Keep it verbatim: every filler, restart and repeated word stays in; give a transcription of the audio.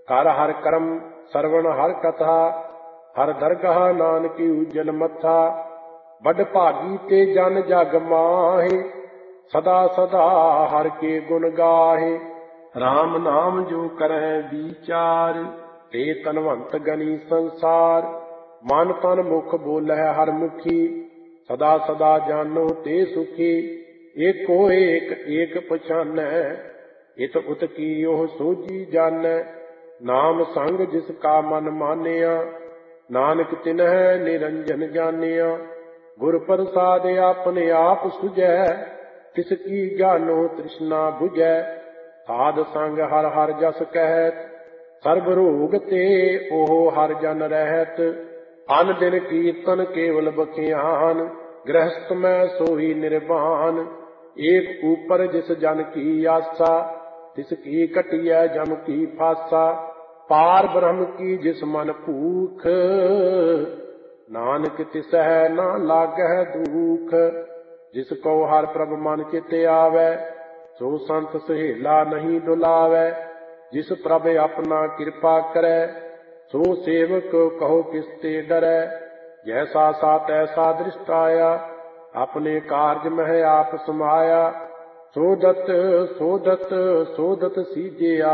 कर हर करम सरवण हर कथा, हर दरगाह नानकी उज्जल मथा। बड़ भागी ते जन जग माहे, सदा सदा हर के गुण गाहे। राम नाम जो करह विचार, ते तनवंत गनी संसार। मन तन मुख बोलह हर मुखी, सदा सदा जानो ते सुखी। एको एक एक पछानੈ, इत उत की ओह सोझी जानੈ। नाम संग जिसका मन मानिया, नानक तिन्ह निरंजन जानिया। गुर प्रसाद अपने आप सुझै, तिसकी जानो तृष्णा बुझै। साध संग हर हर जस कहत, सर्ब रोग ते ओह हर जन रहत। अन दिन कीर्तन केवल बखियान, गृहस्थ में सोई निर्वाण। एक ऊपर जिस जन की आसा, तिसकी कटिया जम की फासा। पार ब्रह्म की जिस मन भूख, नानक तिसह न लागह दुख। जिसको हर प्रभ मन चित आवे, सो संत सहेला नहीं डुलावे। जिस प्रभ अपना कृपा करे, सो सेवक कहो किसते डरै। जैसा सा तैसा दृष्टाया, अपने कार्य मह आप समाया। सोदत सोदत सोदत सीजिया,